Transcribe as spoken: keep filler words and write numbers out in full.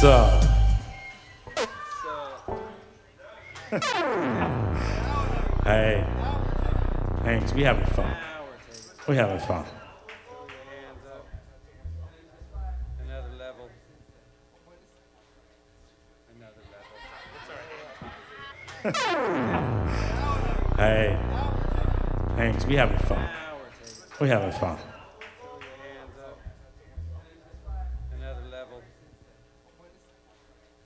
up? Hey, thanks. We having fun. We having fun. Another level. Another level. Hey, thanks. We having fun. We having fun.